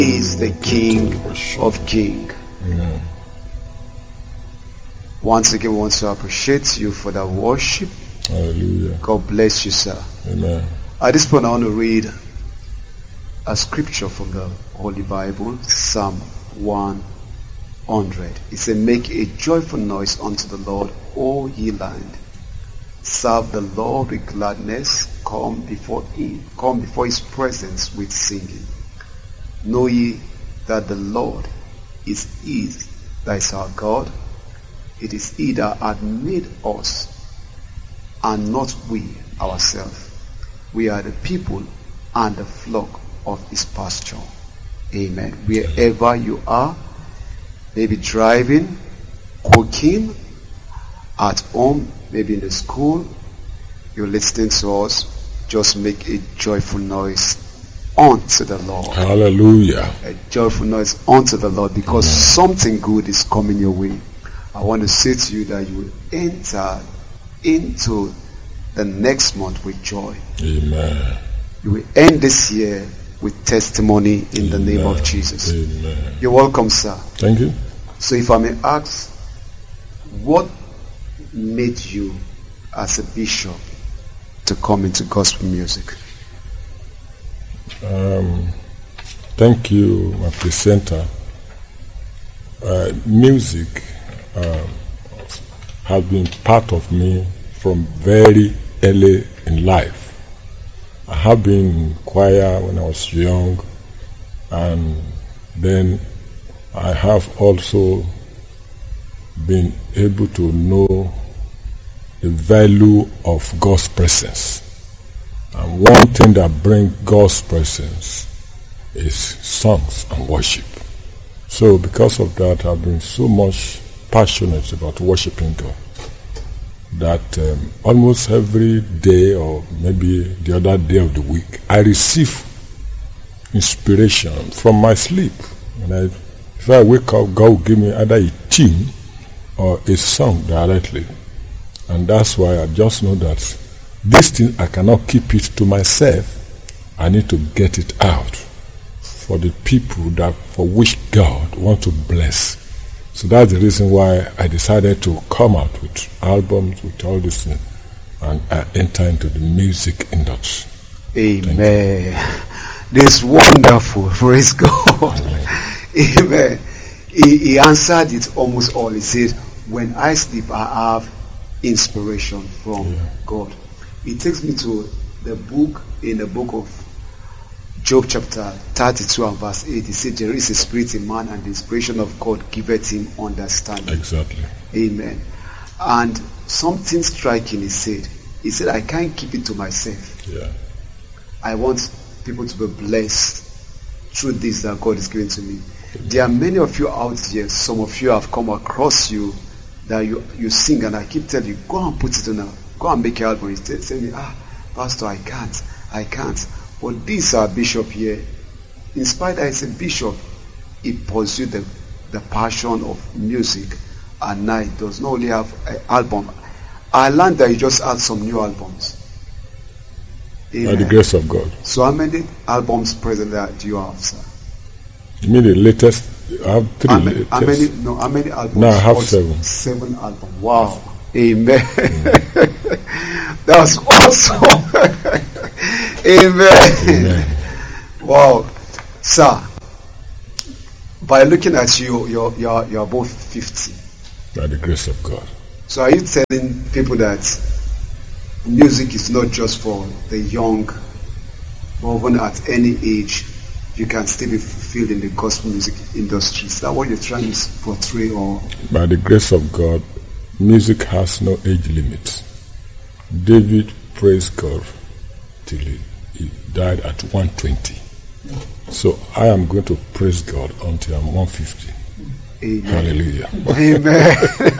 is the King of Kings. Amen. Once again, we want to appreciate you for that worship. Hallelujah. God bless you, sir. Amen. At this point, I want to read a scripture from the Holy Bible, Psalm 100. It says, "Make a joyful noise unto the Lord, O ye land. Serve the Lord with gladness. Come before his presence with singing. Know ye that the Lord is he that is our God. It is he that hath made us, and not we ourselves. We are the people and the flock of his pasture." Amen. Wherever you are, maybe driving, cooking, at home, maybe in the school, you're listening to us, just make a joyful noise unto the Lord. Hallelujah. A joyful noise unto the Lord, because something good is coming your way. I want to say to you that you will enter into the next month with joy. Amen. You will end this year with testimony in the name of Jesus. Amen. You're welcome, sir. Thank you. So if I may ask, what made you as a bishop to come into gospel music? Thank you, my presenter. Music has been part of me from very early in life. I have been in choir when I was young, and then I have also been able to know the value of God's presence. And one thing that brings God's presence is songs and worship. So because of that, I've been so much passionate about worshiping God that almost every day, or maybe the other day of the week, I receive inspiration from my sleep. If I wake up, God will give me either a tune or a song directly. And that's why I just know that this thing, I cannot keep it to myself. I need to get it out for the people that for which God wants to bless. So that's the reason why I decided to come out with albums, with all this thing, and I enter into the music industry. Amen. This is wonderful. Praise God. Amen. He answered it almost all. He said, when I sleep, I have inspiration from God. It takes me to the book, in the book of Job chapter 32 and verse 8. He said, there is a spirit in man, and the inspiration of God giveth him understanding. Exactly. Amen. And something striking he said, I can't keep it to myself. Yeah. I want people to be blessed through this that God is giving to me. There are many of you out here, some of you have come across you, that you sing, and I keep telling you, go and put it on, go and make an album. You tell me, Pastor, I can't. But this our bishop here, in spite that he's a bishop, he pursued the passion of music, and now he does not only have an album. I learned that he just had some new albums. Amen. By the grace of God. So how many albums presently do you have, sir? You mean the latest? I have three. How many albums? No, I have 7. 7 albums. Wow. Amen. That's awesome. Amen. Wow. Sir, by looking at you, you're both 50. By the grace of God. So are you telling people that music is not just for the young, but even at any age, you can still be fulfilled in the gospel music industry? Is that what you're trying to portray? Or by the grace of God, music has no age limit. David praised God till he died at 120. So I am going to praise God until I'm 150. Amen. Hallelujah. Amen.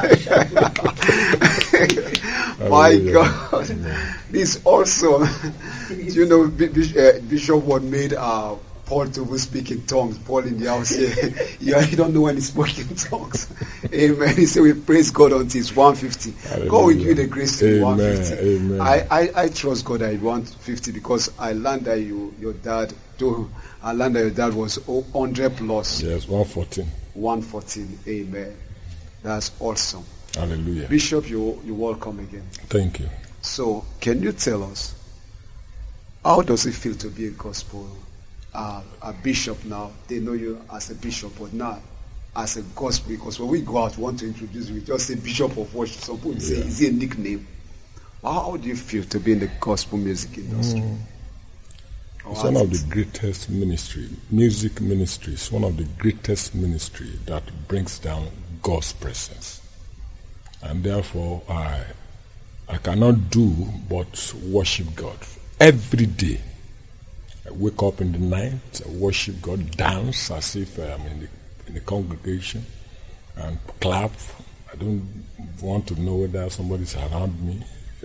My God. Amen. This is awesome. You know, Bishop Ward made Paul to speak in tongues. Paul in the house here. You don't know when he spoke in tongues. Amen. He said we praise God until it's 150. Hallelujah. God will give you the grace to be 150. Amen. I trust God that you want 50, because I learned that your dad I learned that your dad was 100 plus. Yes, 114. 114. Amen. That's awesome. Hallelujah. Bishop, you're welcome again. Thank you. So, can you tell us, how does it feel to be a gospel a bishop now? They know you as a bishop, but not as a gospel, because when we go out, we want to introduce you, we just say bishop of worship. Some people say, is it a nickname? How do you feel to be in the gospel music industry? It's one of the greatest music ministries, one of the greatest ministry that brings down God's presence. And therefore, I cannot do but worship God every day. I wake up in the night, I worship God, dance as if I'm in the congregation, and clap. I don't want to know whether somebody's around me.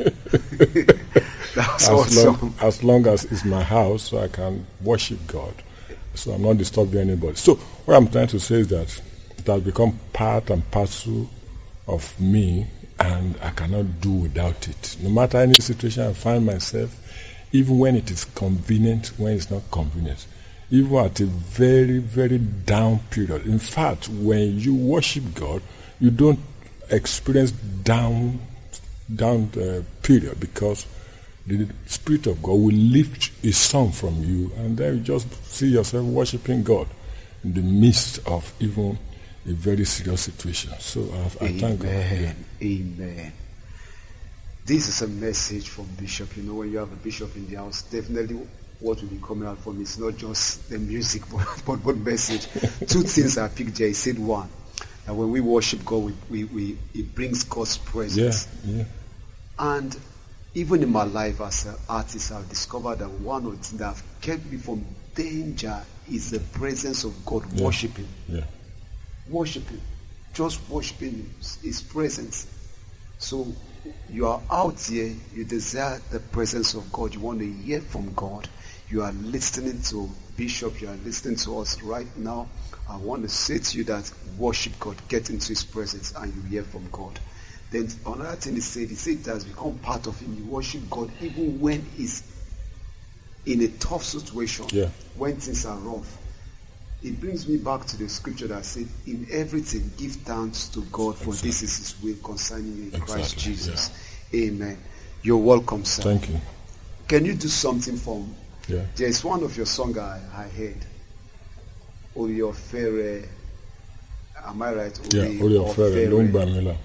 That's awesome. As long as it's my house, so I can worship God. So I'm not disturbing anybody. So what I'm trying to say is that it has become part and parcel of me, and I cannot do without it. No matter any situation I find myself, even when it is convenient, when it's not convenient, even at a very, very down period. In fact, when you worship God, you don't experience down period, because the Spirit of God will lift a song from you, and then you just see yourself worshiping God in the midst of even a very serious situation. So I thank God. Yeah. Amen. This is a message from Bishop. You know, when you have a bishop in the house, definitely what will be coming out from it's not just the music, but message. Two things I picked there. He said one, that when we worship God, it brings God's presence. Yeah. And even in my life as an artist, I've discovered that one of the things that have kept me from danger is the presence of God. Worshiping. Yeah. Worshiping. Just worshiping His presence. So you are out here, you desire the presence of God, you want to hear from God, you are listening to Bishop, you are listening to us right now. I want to say to you that worship God, get into His presence, and you hear from God. Then another thing he said it has become part of him. You worship God even when he's in a tough situation, when things are rough. It brings me back to the scripture that said, in everything give thanks to God, for this is His will concerning you in Christ Jesus. Amen. You're welcome, sir. Thank you. Can you do something for me? There's one of your songs I heard. Oriofere. Am I right? Oriofere. Lombamila.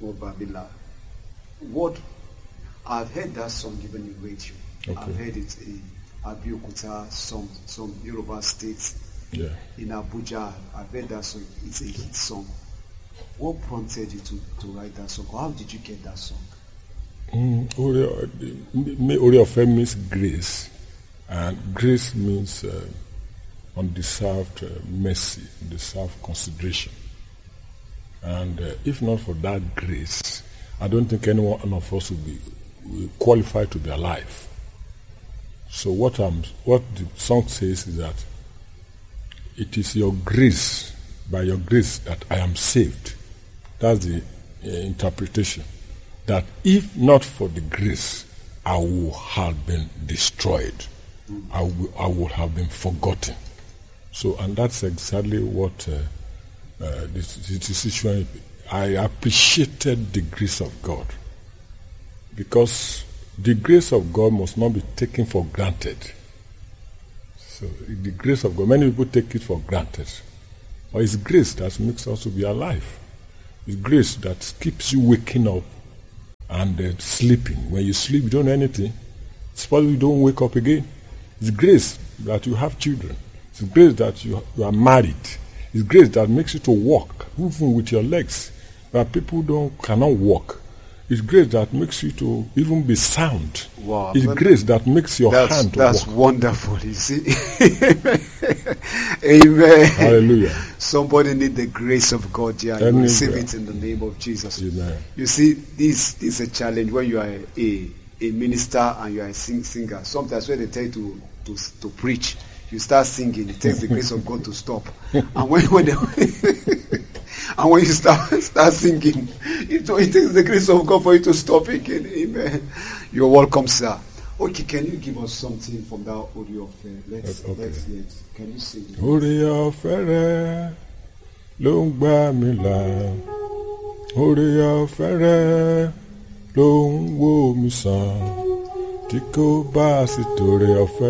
What I've heard that song given in radio. I've heard it in Abeokuta, some Yoruba states. In Abuja, I've heard that song. It's a hit song. What prompted you to write that song? How did you get that song? Oriofere means grace, and grace means undeserved mercy, undeserved consideration. And if not for that grace, I don't think any one of us will qualified to be alive. So what the song says is that it is your grace, by your grace, that I am saved. That's the interpretation. That if not for the grace, I would have been destroyed. I would have been forgotten. So, and that's exactly what the situation. I appreciated the grace of God, because the grace of God must not be taken for granted. So the grace of God, many people take it for granted. But it's grace that makes us to be alive. It's grace that keeps you waking up and sleeping. When you sleep, you don't know anything. It's possible you don't wake up again. It's grace that you have children. It's grace that you are married. It's grace that makes you to walk, even with your legs. But people cannot walk. It's grace that makes you to even be sound. Wow. It's grace that makes your hand to walk. That's wonderful, you see. Amen. Hallelujah. Somebody need the grace of God here. You receive it in the name of Jesus. Amen. You see, this is a challenge when you are a minister and you are a singer. Sometimes when they tell you to preach, you start singing, it takes the grace of God to stop. And when you start singing, it takes the grace of God for you to stop again. Amen. You're welcome, sir. Okay, can you give us something from that audio of let's hear it. Can you sing it? Oore ọ̀fẹ́ rẹ ló ń gbà mí là, oore ọ̀fẹ́ rẹ ló ń wò mí sàn, tí kò bá sì tòrè ọ̀fẹ́